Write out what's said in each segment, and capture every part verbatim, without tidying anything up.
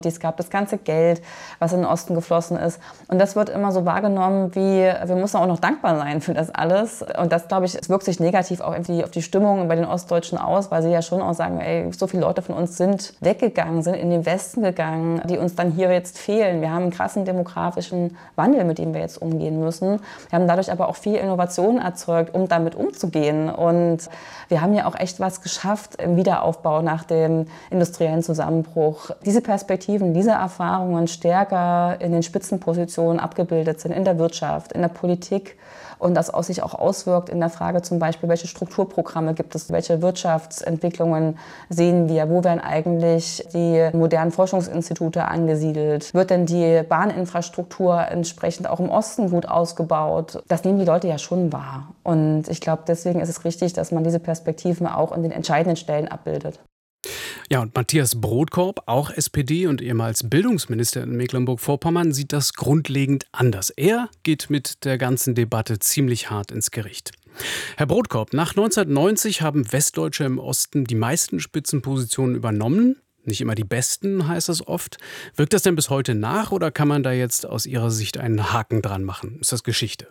Es gab das ganze Geld, was in den Osten geflossen ist. Und das wird immer so wahrgenommen, wie wir müssen auch noch dankbar sein für das alles. Und das, glaube ich, es wirkt sich negativ auch irgendwie auf die Stimmung bei den Ostdeutschen aus, weil sie ja schon auch sagen, ey, so viele Leute von uns sind weggegangen, sind in den Westen gegangen, die uns dann hier jetzt fehlen. Wir haben einen krassen demografischen Wandel, mit dem wir jetzt umgehen müssen. Wir haben dadurch aber auch viel Innovation erzeugt, um damit umzugehen. Und wir haben ja auch echt was geschafft im Wiederaufbau nach dem industriellen Zusammenbruch. Diese Perspektive, diese Erfahrungen stärker in den Spitzenpositionen abgebildet sind, in der Wirtschaft, in der Politik und das sich auch auswirkt in der Frage zum Beispiel, welche Strukturprogramme gibt es, welche Wirtschaftsentwicklungen sehen wir, wo werden eigentlich die modernen Forschungsinstitute angesiedelt, wird denn die Bahninfrastruktur entsprechend auch im Osten gut ausgebaut. Das nehmen die Leute ja schon wahr und ich glaube, deswegen ist es richtig, dass man diese Perspektiven auch in den entscheidenden Stellen abbildet. Ja, und Matthias Brodkorb, auch S P D und ehemals Bildungsminister in Mecklenburg-Vorpommern, sieht das grundlegend anders. Er geht mit der ganzen Debatte ziemlich hart ins Gericht. Herr Brodkorb, nach neunzehnhundertneunzig haben Westdeutsche im Osten die meisten Spitzenpositionen übernommen. Nicht immer die besten, heißt das oft. Wirkt das denn bis heute nach oder kann man da jetzt aus Ihrer Sicht einen Haken dran machen? Ist das Geschichte?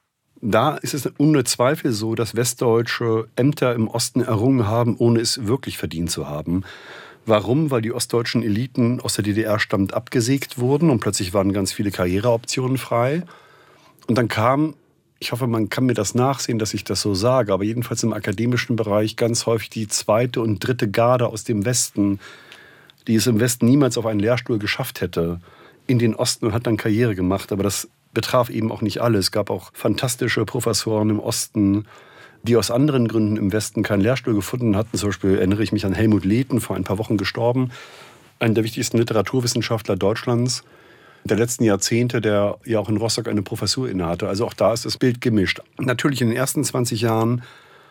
Da ist es ohne Zweifel so, dass Westdeutsche Ämter im Osten errungen haben, ohne es wirklich verdient zu haben. Warum? Weil die ostdeutschen Eliten aus der D D R stammend abgesägt wurden und plötzlich waren ganz viele Karriereoptionen frei. Und dann kam, ich hoffe, man kann mir das nachsehen, dass ich das so sage, aber jedenfalls im akademischen Bereich ganz häufig die zweite und dritte Garde aus dem Westen, die es im Westen niemals auf einen Lehrstuhl geschafft hätte, in den Osten und hat dann Karriere gemacht. Aber das betraf eben auch nicht alle. Es gab auch fantastische Professoren im Osten, die aus anderen Gründen im Westen keinen Lehrstuhl gefunden hatten. Zum Beispiel erinnere ich mich an Helmut Lehten, vor ein paar Wochen gestorben, einer der wichtigsten Literaturwissenschaftler Deutschlands der letzten Jahrzehnte, der ja auch in Rostock eine Professur innehatte. Also auch da ist das Bild gemischt. Natürlich in den ersten zwanzig Jahren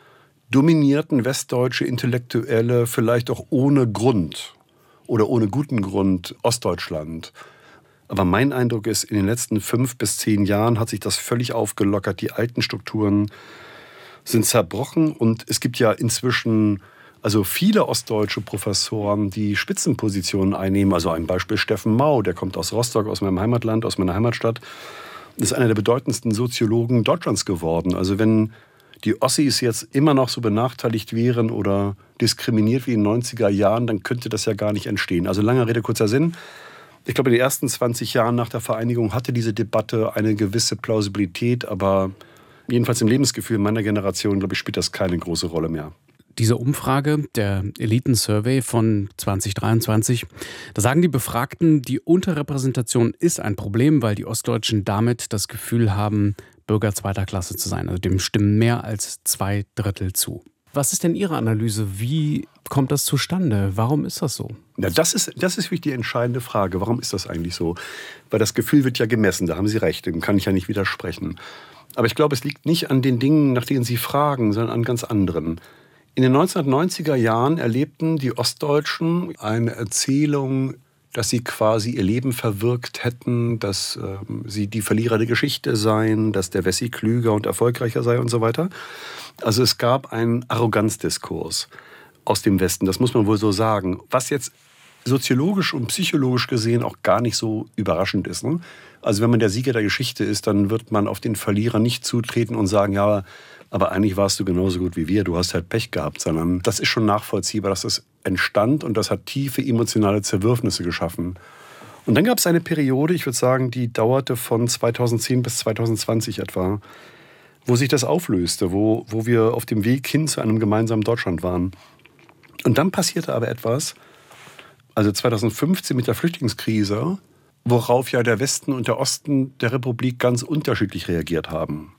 dominierten westdeutsche Intellektuelle vielleicht auch ohne Grund oder ohne guten Grund Ostdeutschland. Aber mein Eindruck ist, in den letzten fünf bis zehn Jahren hat sich das völlig aufgelockert. Die alten Strukturen sind zerbrochen und es gibt ja inzwischen also viele ostdeutsche Professoren, die Spitzenpositionen einnehmen. Also ein Beispiel Steffen Mau, der kommt aus Rostock, aus meinem Heimatland, aus meiner Heimatstadt. Ist einer der bedeutendsten Soziologen Deutschlands geworden. Also wenn die Ossis jetzt immer noch so benachteiligt wären oder diskriminiert wie in den neunziger Jahren, dann könnte das ja gar nicht entstehen. Also langer Rede, kurzer Sinn. Ich glaube, in den ersten zwanzig Jahren nach der Vereinigung hatte diese Debatte eine gewisse Plausibilität, aber jedenfalls im Lebensgefühl meiner Generation, glaube ich, spielt das keine große Rolle mehr. Diese Umfrage, der Eliten-Survey von zwanzig dreiundzwanzig, da sagen die Befragten, die Unterrepräsentation ist ein Problem, weil die Ostdeutschen damit das Gefühl haben, Bürger zweiter Klasse zu sein. Also dem stimmen mehr als zwei Drittel zu. Was ist denn Ihre Analyse? Wie kommt das zustande? Warum ist das so? Ja, das ist, das ist wirklich die entscheidende Frage. Warum ist das eigentlich so? Weil das Gefühl wird ja gemessen, da haben Sie recht, dem kann ich ja nicht widersprechen. Aber ich glaube, es liegt nicht an den Dingen, nach denen Sie fragen, sondern an ganz anderen. In den neunzehnhundertneunziger Jahren erlebten die Ostdeutschen eine Erzählung, dass sie quasi ihr Leben verwirkt hätten, dass ähm, sie die Verlierer der Geschichte seien, dass der Wessi klüger und erfolgreicher sei und so weiter. Also es gab einen Arroganzdiskurs aus dem Westen, das muss man wohl so sagen, was jetzt soziologisch und psychologisch gesehen auch gar nicht so überraschend ist. Ne? Also wenn man der Sieger der Geschichte ist, dann wird man auf den Verlierer nicht zutreten und sagen, ja, aber eigentlich warst du genauso gut wie wir, du hast halt Pech gehabt, sondern das ist schon nachvollziehbar, dass das entstand und das hat tiefe emotionale Zerwürfnisse geschaffen. Und dann gab es eine Periode, ich würde sagen, die dauerte von zweitausendzehn bis zweitausendzwanzig etwa, wo sich das auflöste, wo, wo wir auf dem Weg hin zu einem gemeinsamen Deutschland waren. Und dann passierte aber etwas, also zweitausendfünfzehn mit der Flüchtlingskrise, worauf ja der Westen und der Osten der Republik ganz unterschiedlich reagiert haben.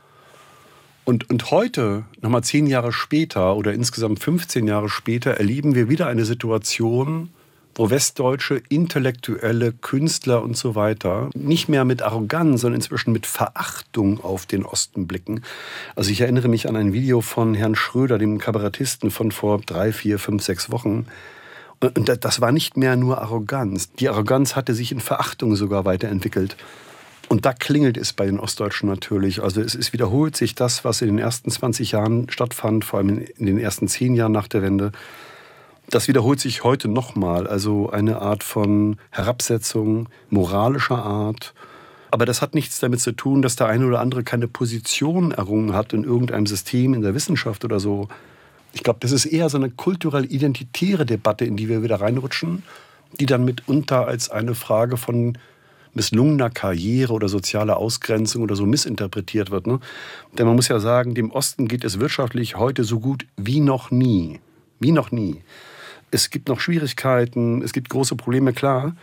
Und, und heute, nochmal zehn Jahre später oder insgesamt fünfzehn Jahre später, erleben wir wieder eine Situation, wo westdeutsche Intellektuelle, Künstler und so weiter nicht mehr mit Arroganz, sondern inzwischen mit Verachtung auf den Osten blicken. Also ich erinnere mich an ein Video von Herrn Schröder, dem Kabarettisten von vor drei, vier, fünf, sechs Wochen. Und das war nicht mehr nur Arroganz. Die Arroganz hatte sich in Verachtung sogar weiterentwickelt. Und da klingelt es bei den Ostdeutschen natürlich. Also es, es wiederholt sich das, was in den ersten zwanzig Jahren stattfand, vor allem in, in den ersten zehn Jahren nach der Wende. Das wiederholt sich heute nochmal, also eine Art von Herabsetzung moralischer Art. Aber das hat nichts damit zu tun, dass der eine oder andere keine Position errungen hat in irgendeinem System, in der Wissenschaft oder so. Ich glaube, das ist eher so eine kulturell-identitäre Debatte, in die wir wieder reinrutschen, die dann mitunter als eine Frage von misslungener Karriere oder sozialer Ausgrenzung oder so missinterpretiert wird. Ne? Denn man muss ja sagen, dem Osten geht es wirtschaftlich heute so gut wie noch nie. Wie noch nie. Es gibt noch Schwierigkeiten, es gibt große Probleme, klar.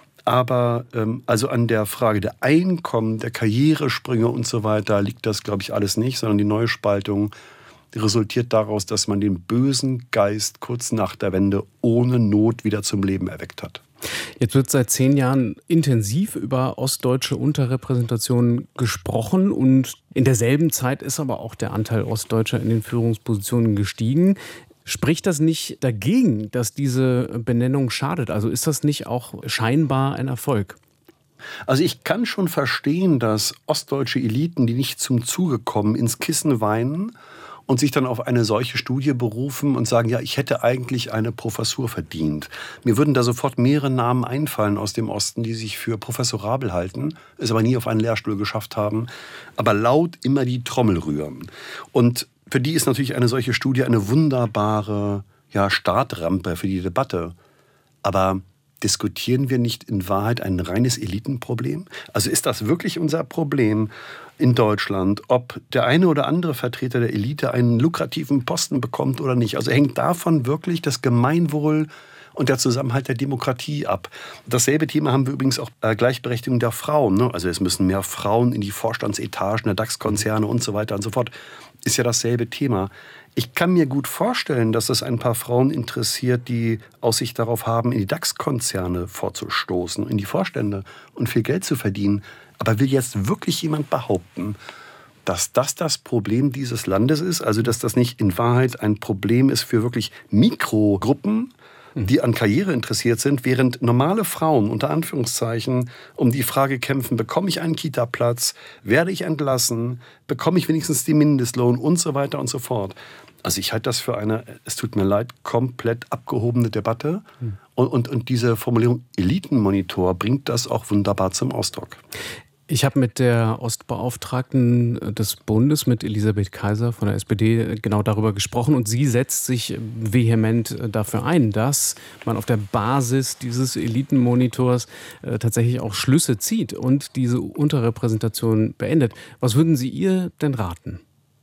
Aber ähm, also an der Frage der Einkommen, der Karrieresprünge und so weiter liegt das, glaube ich, alles nicht, sondern die neue Spaltung resultiert daraus, dass man den bösen Geist kurz nach der Wende ohne Not wieder zum Leben erweckt hat. Jetzt wird seit zehn Jahren intensiv über ostdeutsche Unterrepräsentation gesprochen und in derselben Zeit ist aber auch der Anteil Ostdeutscher in den Führungspositionen gestiegen. Spricht das nicht dagegen, dass diese Benennung schadet? Also ist das nicht auch scheinbar ein Erfolg? Also ich kann schon verstehen, dass ostdeutsche Eliten, die nicht zum Zuge kommen, ins Kissen weinen und sich dann auf eine solche Studie berufen und sagen, ja, ich hätte eigentlich eine Professur verdient. Mir würden da sofort mehrere Namen einfallen aus dem Osten, die sich für professorabel halten, es aber nie auf einen Lehrstuhl geschafft haben, aber laut immer die Trommel rühren. Und für die ist natürlich eine solche Studie eine wunderbare ja, Startrampe für die Debatte. Aber diskutieren wir nicht in Wahrheit ein reines Elitenproblem? Also ist das wirklich unser Problem in Deutschland, ob der eine oder andere Vertreter der Elite einen lukrativen Posten bekommt oder nicht? Also hängt davon wirklich das Gemeinwohl und der Zusammenhalt der Demokratie ab. Dasselbe Thema haben wir übrigens auch bei Gleichberechtigung der Frauen. Ne? Also es müssen mehr Frauen in die Vorstandsetagen der DAX-Konzerne und so weiter und so fort. Ist ja dasselbe Thema. Ich kann mir gut vorstellen, dass es ein paar Frauen interessiert, die Aussicht darauf haben, in die DAX-Konzerne vorzustoßen, in die Vorstände und viel Geld zu verdienen. Aber will jetzt wirklich jemand behaupten, dass das das Problem dieses Landes ist? Also dass das nicht in Wahrheit ein Problem ist für wirklich Mikrogruppen, die an Karriere interessiert sind, während normale Frauen unter Anführungszeichen um die Frage kämpfen, bekomme ich einen Kita-Platz, werde ich entlassen, bekomme ich wenigstens den Mindestlohn und so weiter und so fort. Also ich halte das für eine, es tut mir leid, komplett abgehobene Debatte. Hm. Und, und, und diese Formulierung Elitenmonitor bringt das auch wunderbar zum Ausdruck. Ich habe mit der Ostbeauftragten des Bundes, mit Elisabeth Kaiser von der S P D, genau darüber gesprochen. Und sie setzt sich vehement dafür ein, dass man auf der Basis dieses Elitenmonitors äh, tatsächlich auch Schlüsse zieht und diese Unterrepräsentation beendet. Was würden Sie ihr denn raten?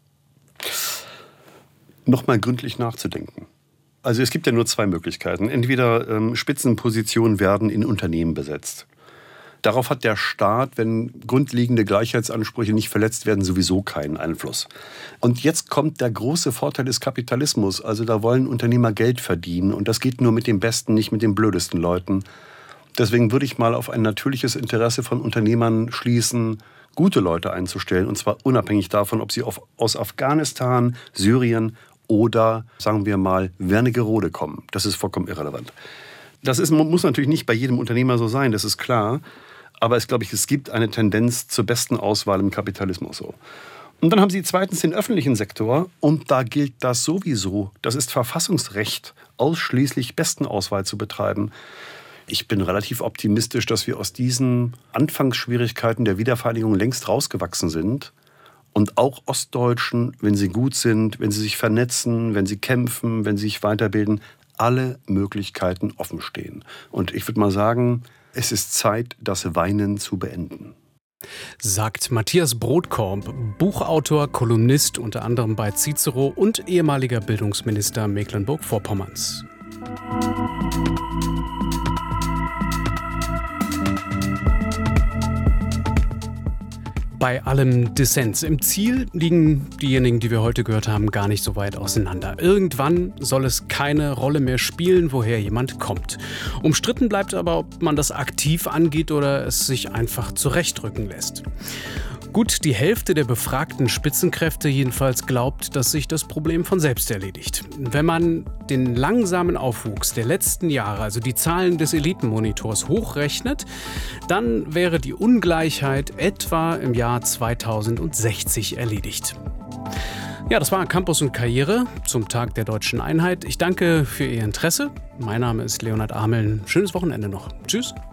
Nochmal gründlich nachzudenken. Also es gibt ja nur zwei Möglichkeiten. Entweder ähm, Spitzenpositionen werden in Unternehmen besetzt. Darauf hat der Staat, wenn grundlegende Gleichheitsansprüche nicht verletzt werden, sowieso keinen Einfluss. Und jetzt kommt der große Vorteil des Kapitalismus. Also da wollen Unternehmer Geld verdienen. Und das geht nur mit den besten, nicht mit den blödesten Leuten. Deswegen würde ich mal auf ein natürliches Interesse von Unternehmern schließen, gute Leute einzustellen. Und zwar unabhängig davon, ob sie auf, aus Afghanistan, Syrien oder, sagen wir mal, Wernigerode kommen. Das ist vollkommen irrelevant. Das ist, muss natürlich nicht bei jedem Unternehmer so sein, das ist klar. Aber es, glaube ich, es gibt eine Tendenz zur besten Auswahl im Kapitalismus so. Und dann haben Sie zweitens den öffentlichen Sektor. Und da gilt das sowieso. Das ist Verfassungsrecht, ausschließlich Bestenauswahl zu betreiben. Ich bin relativ optimistisch, dass wir aus diesen Anfangsschwierigkeiten der Wiedervereinigung längst rausgewachsen sind. Und auch Ostdeutschen, wenn sie gut sind, wenn sie sich vernetzen, wenn sie kämpfen, wenn sie sich weiterbilden, alle Möglichkeiten offen stehen. Und ich würde mal sagen, es ist Zeit, das Weinen zu beenden. Sagt Matthias Brodkorb, Buchautor, Kolumnist unter anderem bei Cicero und ehemaliger Bildungsminister Mecklenburg-Vorpommerns. Bei allem Dissens. Im Ziel liegen diejenigen, die wir heute gehört haben, gar nicht so weit auseinander. Irgendwann soll es keine Rolle mehr spielen, woher jemand kommt. Umstritten bleibt aber, ob man das aktiv angeht oder es sich einfach zurechtrücken lässt. Gut, die Hälfte der befragten Spitzenkräfte jedenfalls glaubt, dass sich das Problem von selbst erledigt. Wenn man den langsamen Aufwuchs der letzten Jahre, also die Zahlen des Elitenmonitors, hochrechnet, dann wäre die Ungleichheit etwa im Jahr zweitausendsechzig erledigt. Ja, das war Campus und Karriere zum Tag der Deutschen Einheit. Ich danke für Ihr Interesse. Mein Name ist Leonhard Ameln. Schönes Wochenende noch. Tschüss.